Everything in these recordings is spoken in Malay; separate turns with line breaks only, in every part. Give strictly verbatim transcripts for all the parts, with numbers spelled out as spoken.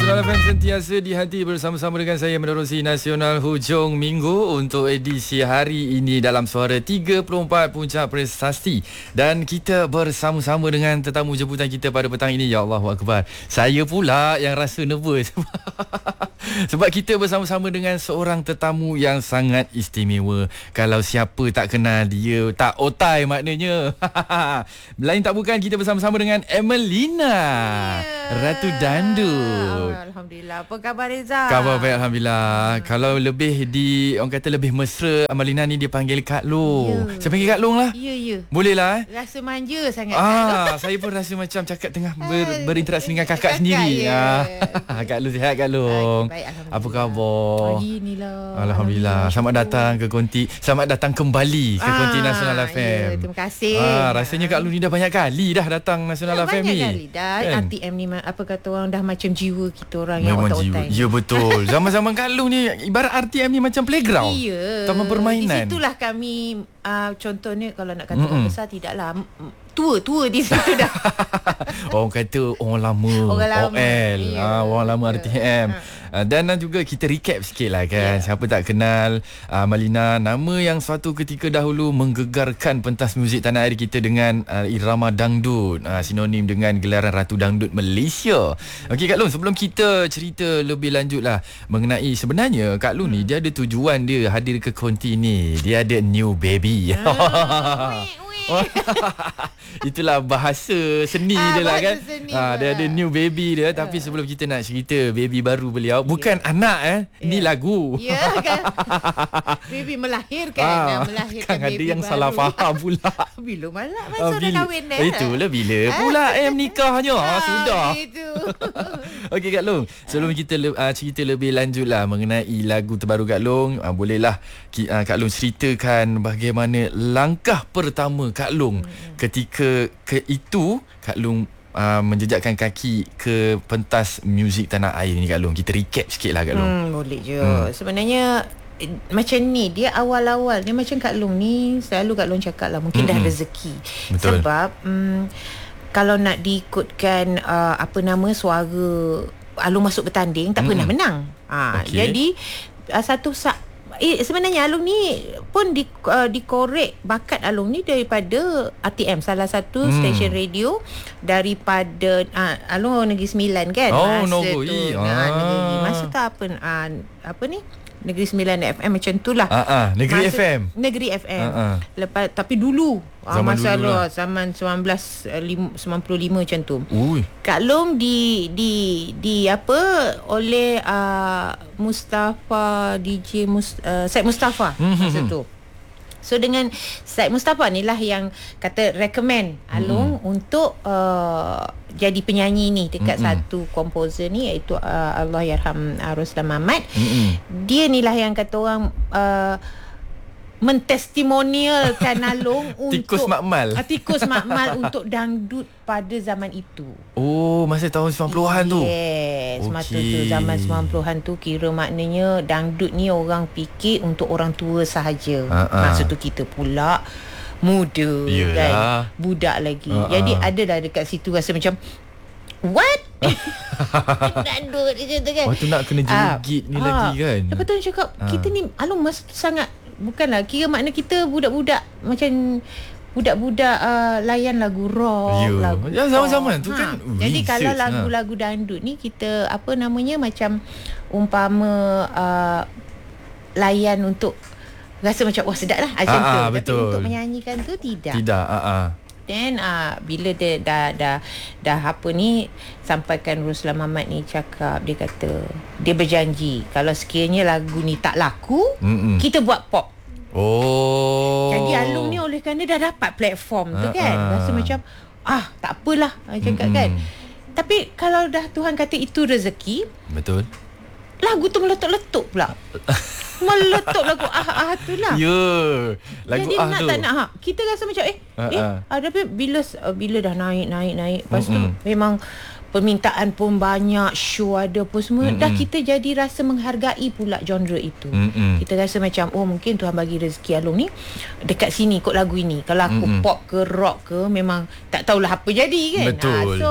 Nasional F M sentiasa di hati bersama-sama dengan saya menerusi Nasional hujung minggu untuk edisi hari ini dalam Suara tiga puluh empat Puncak Prestasi. Dan kita bersama-sama dengan tetamu jemputan kita pada petang ini. Ya Allahu Akbar. Saya pula yang rasa nervous. Sebab kita bersama-sama dengan seorang tetamu yang sangat istimewa. Kalau siapa tak kenal dia, tak otai maknanya. Lain tak bukan, kita bersama-sama dengan Emelina, yeah. Ratu Dandut.
Oh, Alhamdulillah. Apa khabar Reza?
Khabar baik Alhamdulillah. Hmm. Kalau lebih di, orang kata lebih mesra, Emelina ni dia panggil Kak Long. Yeah. Saya panggil Kak Long lah.
Ya, yeah, ya. Yeah.
Boleh lah eh?
Rasa manja sangat.
Ah, saya pun rasa macam cakap tengah ber, berinteraksi dengan kakak, kakak sendiri.
Yeah.
Ah, Kak Long sihat Kak Long.
Baik,
apa khabar?
Pagi ni lah.
Alhamdulillah. Selamat datang ke Konti. Selamat datang kembali ke ah, Konti Nasional F M.
Ya, terima kasih.
Ah, rasanya Kak Long ni dah banyak kali dah datang Nasional
ya,
F M ni.
Banyak kali dah. Kan? R T M ni apa kata orang dah macam jiwa kita orang
memang
yang otak-otak.
Ya betul. Zaman-zaman Kak Long ni ibarat R T M ni macam playground.
Ya.
Taman permainan.
Di situlah kami uh, contohnya kalau nak kata orang besar tidaklah tua-tua di situ dah.
Orang kata orang lama,
orang lama.
O L,
ya.
ha, orang lama R T M.
Ha.
Uh, dan uh, juga kita recap sikit lah kan. Yeah. Siapa tak kenal uh, Emelina, nama yang suatu ketika dahulu menggegarkan pentas muzik tanah air kita dengan uh, irama dangdut, uh, sinonim dengan gelaran Ratu Dangdut Malaysia. Okey Kak Long, sebelum kita cerita lebih lanjut lah mengenai sebenarnya Kak Long hmm. ni dia ada tujuan dia hadir ke Konti ni. Dia ada new baby. Ah, itulah bahasa seni ah, dia lah kan. Ha, dia ada new baby dia. Tapi sebelum kita nak cerita baby baru beliau, bukan yeah. anak eh, yeah. ni lagu.
Ya yeah, kan. Baby melahirkan, ah, melahirkan
kan
baby
ada yang
baru.
Salah faham pula.
Bila malah masa dah kahwin dah.
Itulah bila pula em nikahnya. Ha, sudah.
Itu.
Okey Kak Long, sebelum kita uh, cerita lebih lanjut lah mengenai lagu terbaru Kak Long, uh, bolehlah uh, Kak Long ceritakan bagaimana langkah pertama Kak Long hmm. ketika ke itu Kak Long uh, menjejakkan kaki ke pentas muzik tanah air ni Kak Long. Kita recap sikit lah Kak Long.
Hmm, boleh je. Hmm. Sebenarnya macam ni, dia awal-awal dia macam Kak Long ni, selalu Kak Long cakap lah mungkin mm-hmm. dah rezeki. Betul. Sebab um, kalau nak diikutkan uh, apa nama suara Alung masuk bertanding tak mm-hmm. pernah menang. Ha, okay. Jadi uh, satu sa- Eh, sebenarnya Alung ni pun di, uh, dikorek bakat Alung ni daripada R T M, salah satu hmm. stesen radio daripada uh, Alung Negeri Sembilan kan.
Oh,
masa
Nogoi.
tu ah. Negeri, masa tu apa uh, apa ni Negeri Sembilan F M macam tu lah.
uh-uh. Negeri
masa,
F M
Negeri F M
uh-uh.
Lepas, tapi dulu
zaman
masa
dulu lah.
Zaman sembilan belas sembilan puluh lima macam tu.
Ui.
Kak Long di di di apa oleh uh, Mustafa D J Mus, uh, Syed Mustafa masa tu. So dengan Syed Mustafa ni lah yang kata recommend Alung mm-hmm. untuk uh, jadi penyanyi ni dekat mm-hmm. satu komposer ni iaitu uh, Allahyarham uh, Ruslan Mamat. Mm-hmm. Dia ni lah yang kata orang uh, mentestimonialkan Alung untuk
tikus makmal.
Tikus makmal untuk dangdut pada zaman itu.
Oh, masa tahun sembilan puluhan tu.
Yes, okay. Masa tu zaman sembilan puluhan tu kira maknanya dangdut ni orang fikir untuk orang tua sahaja. Uh-uh. Masa tu kita pula muda. Yalah. Kan, budak lagi. Uh-uh. Jadi ada dah dekat situ rasa macam what? Dangdut macam tu kan.
Waktu nak kena jerit uh, ni uh, lagi kan.
Lepas tu cakap uh. kita ni Alung masa tu sangat, bukanlah kira makna kita budak-budak macam budak-budak uh, layan lagu rock, yeah. lagu
ya, zaman-zaman tu ha. kan.
Jadi research, kalau lagu-lagu ha. dangdut ni kita apa namanya macam umpama uh, layan untuk rasa macam wah sedap lah macam tu. Tapi betul. Untuk menyanyikan tu tidak.
Tidak. Uh-uh.
Then uh, bila dia dah dah dah apa ni sampaikan Ruslan Mamat ni cakap, dia kata dia berjanji kalau sekiranya lagu ni tak laku, Mm-mm. kita buat pop.
Oh.
Jadi Alung ni oleh kerana dah dapat platform tu kan, uh-uh. rasa macam ah tak apalah cakap kan. Tapi kalau dah Tuhan kata itu rezeki, betul. Lagu tu meletup-letup pula. Meletup lagu ah ah tu lah.
Ya. Yeah. Lagu
jadi,
ah
nak
tu.
tak nak ha, kita rasa macam eh uh-uh. eh ah, tapi bila bila dah naik naik naik lepas tu memang permintaan pun banyak, show ada pun semua. Mm-mm. Dah kita jadi rasa menghargai pula genre itu. Mm-mm. Kita rasa macam oh mungkin Tuhan bagi rezeki Alung ni dekat sini ikut lagu ini. Kalau aku Mm-mm. pop ke rock ke memang tak tahulah apa jadi kan.
Betul.
Ha, so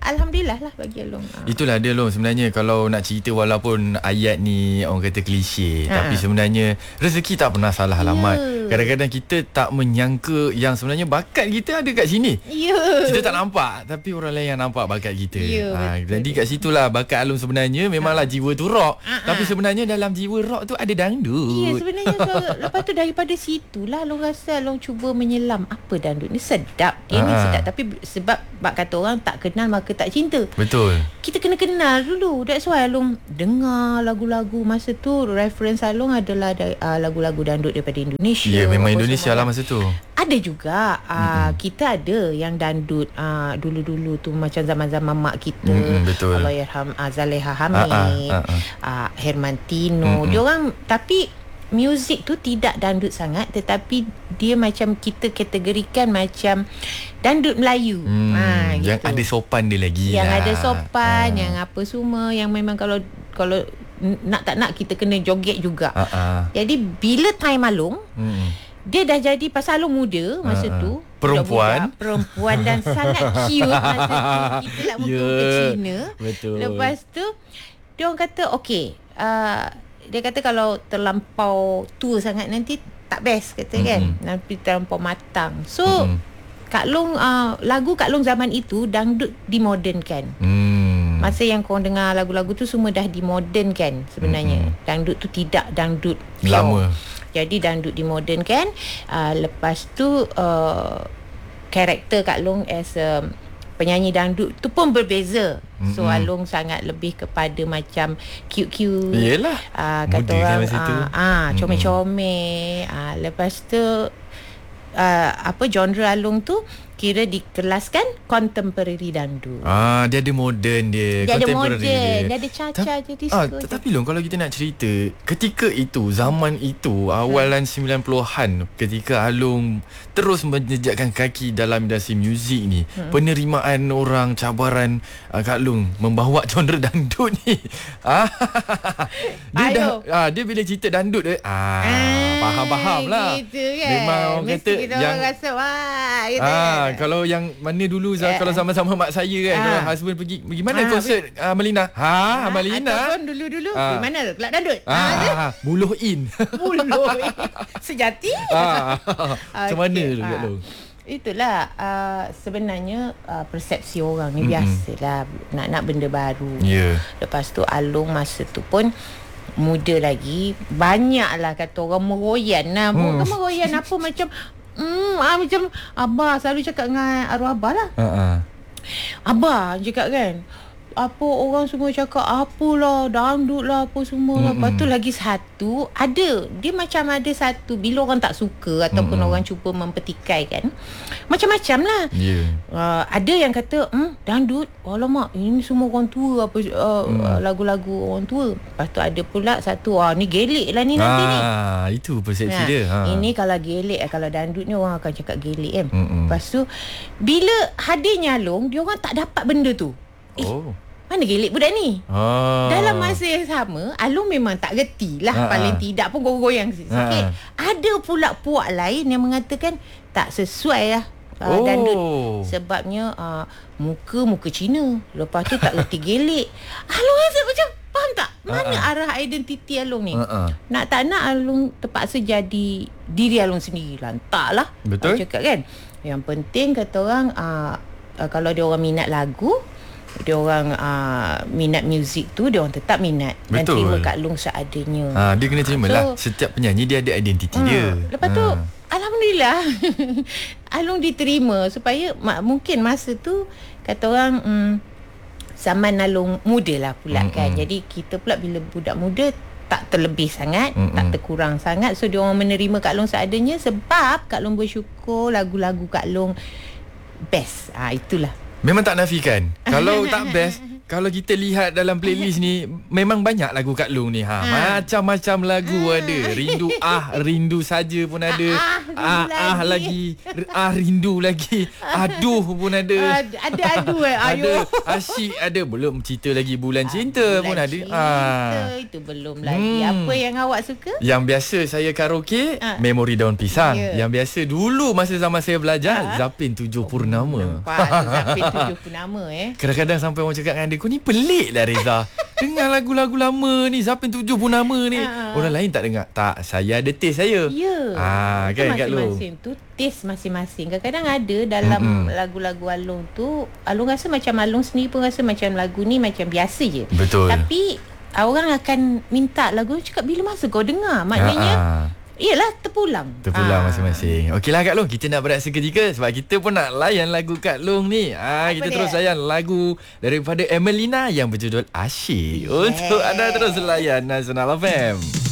Alhamdulillah lah bagi Along. Ha.
Itulah dia Long, sebenarnya kalau nak cerita walaupun ayat ni orang kata klise, ha. tapi sebenarnya rezeki tak pernah salah alamat. Yeah. Kadang-kadang kita tak menyangka yang sebenarnya bakat kita ada kat sini.
Yeah.
Kita tak nampak, tapi orang lain yang nampak bakat kita.
Yeah,
ha, jadi kat situlah bakat Along sebenarnya memanglah ha. jiwa tu rock, ha. tapi sebenarnya dalam jiwa rock tu ada dangdut.
Ya, yeah, sebenarnya so, lepas tu daripada situlah Along rasa Along cuba menyelam apa dangdut ni sedap. Dia ha. ni sedap, tapi sebab bak kata orang tak kenal maka tak cinta.
Betul.
Kita kena kenal dulu. That's why Along dengar lagu-lagu masa tu. Reference Along adalah uh, lagu-lagu dangdut daripada Indonesia.
Ya, yeah, memang Indonesia lah masa tu.
Ada juga uh, mm-hmm. kita ada yang dangdut uh, dulu-dulu tu macam zaman-zaman mak kita.
Mm-hmm, betul.
Allahyarham uh, Zaleha Hamid, uh, uh, uh. Uh, Hermantino. Mm-hmm. Diorang tapi muzik tu tidak dangdut sangat, tetapi dia macam kita kategorikan macam dangdut Melayu. Hmm, ha, gitu.
Yang ada sopan dia lagi.
Yang
lah.
ada sopan,
ha.
yang apa semua, yang memang kalau kalau nak tak nak kita kena joget juga. Ha, ha. Jadi bila time Along, hmm. dia dah jadi pasal Along muda masa ha, tu.
Perempuan.
Budak, perempuan dan sangat cute masa tu. Kita nak muka yeah, ke Cina.
Betul.
Lepas tu dia orang kata okey, uh, dia kata kalau terlampau tua sangat nanti tak best kata kan. Mm-hmm. Nanti terlampau matang. So mm-hmm. Kak Long uh, lagu Kak Long zaman itu dangdut dimodernkan. Mm. Masa yang korang dengar lagu-lagu tu semua dah dimodernkan sebenarnya. Mm-hmm. Dangdut tu tidak dangdut pure.
Lama.
Jadi dangdut dimodernkan. Uh, lepas tu uh, karakter Kak Long as a penyanyi dangdut tu pun berbeza. Mm-hmm. So Along sangat lebih kepada macam cute-cute.
Yelah.
Uh, kata orang ah uh, comel-comel. Uh, lepas tu uh, apa genre Along tu kira dikelaskan contemporary dangdut.
Ah, dia ada modern dia,
dia
contemporary
ada modern,
dia.
Dia ada caca
Ta-
je disco.
Ah, tetapi Long, kalau kita nak cerita ketika itu, zaman itu, awalan hmm. sembilan puluhan, ketika Along terus menjejakkan kaki dalam industri muzik ni, hmm. penerimaan orang, cabaran uh, Kak Long membawa genre dangdut ni. Ah, dia
Ayo.
dah ah, dia bila cerita dangdut dia ah, ah faham-faham lah.
Gitu kan.
Memang orang
mesti
kata
kita
yang
orang rasa wah gitu
ah,
kan.
Kalau yang mana dulu eh. kalau sama-sama mak saya kan, ah. kalau husband pergi pergi mana ah, konsert uh, Melina. Ha, ah, Melina.
Ataupun dulu-dulu ah. di mana kelab dangdut.
Ah, ah Buluh In.
Buluh In. Sejati.
Ah. Macam mana tu Kak Long?
Itulah uh, sebenarnya uh, persepsi orang ni mm-hmm. biasalah nak-nak benda baru.
Yeah.
Lepas tu Along masa tu pun muda lagi, banyaklah kata orang meroyan lah. Hmm. Bukan meroyan apa macam Hmm, ah, macam Abah selalu cakap dengan arwah Abah lah. Uh-uh. Abah cakap kan, apa orang semua cakap apalah dangdut lah apa semua. Mm-hmm. Lepas tu lagi satu ada, dia macam ada satu bila orang tak suka ataupun mm-hmm. orang cuba mempertikai kan, macam-macam lah. Yeah. Uh, ada yang kata hmm, dangdut alamak ini semua orang tua apa uh, mm. lagu-lagu orang tua. Lepas tu ada pula satu ah ni gelik lah ni nanti ah, ni.
Ah itu persepsi nah, dia. Ha.
Ini kalau gelik, kalau dangdut ni orang akan cakap gelik kan. Mm-hmm. Lepas tu bila hadirnya Along, dia orang tak dapat benda tu. Eh, oh. Mana gelik budak ni? Ah. Dalam masa yang sama, Along memang tak reti lah. Ah. Paling tidak pun goyang sikit. Ah. Ada pula puak lain yang mengatakan tak sesuai lah uh, oh. dangdut. Sebabnya uh, muka muka Cina. Lepas tu tak reti gelik. Along rasa macam faham tak? Mana ah. arah identiti Along ni? Ah. Nak tak nak Along terpaksa jadi diri Along sendiri. Lantak lah.
Betul.
Uh, cakap kan. Yang penting kata orang uh, uh, kalau dia orang minat lagu, dia orang uh, minat muzik tu, dia orang tetap minat. Betul. Dan terima Kak Long seadanya.
Ha, dia kena terima so, lah. Setiap penyanyi dia ada identiti hmm, dia.
Lepas tu ha. Alhamdulillah Along diterima supaya mak, mungkin masa tu kata orang hmm, zaman Along muda lah pula mm-mm. kan. Jadi kita pula bila budak muda tak terlebih sangat, mm-mm. tak terkurang sangat. So dia orang menerima Kak Long seadanya sebab Kak Long bersyukur lagu-lagu Kak Long best. Ah ha, itulah.
Memang tak nafikan. Kalau tak best, kalau kita lihat dalam playlist ni memang banyak lagu Kak Long ni. Ha, ha. Macam-macam lagu ha. ada. Rindu ah, rindu saja pun ada. Ah, ah, ah lagi. Ah, rindu lagi. Aduh pun ada.
Ada adu eh.
Ada asyik ada. Belum cerita lagi bulan cinta bulan pun ada.
Cinta, ah. Itu belum lagi. Hmm. Apa yang awak suka?
Yang biasa saya karaoke, ah. Memori Daun Pisang. Yeah. Yang biasa dulu masa zaman saya belajar, ah. Zapin Tujuh Purnama.
Nampak Zapin Tujuh Purnama eh.
Kadang-kadang sampai orang cakap dengan dia, kau ni pelik lah Reza. Dengar lagu-lagu lama ni, Zapin Tujuh Purnama ni. Ha. Orang lain tak dengar. Tak, saya ada taste saya.
Ya.
Ah, kan Kak Long.
Masing-masing tu taste masing-masing. Kadang-kadang ada dalam mm-hmm. lagu-lagu Along tu, Along rasa macam Along sendiri pun rasa macam lagu ni macam biasa je.
Betul.
Tapi orang akan minta lagu, cakap bila masa kau dengar? Maknanya Ha-ha. Yelah, terpulang.
Terpulang ha. masing-masing. Okeylah Kak Long, kita nak berehat seketika sebab kita pun nak layan lagu Kak Long ni. Ah, kita dia? terus layan lagu daripada Emelina yang berjudul Asyik. Yes. Untuk anda terus layan Nasional F M.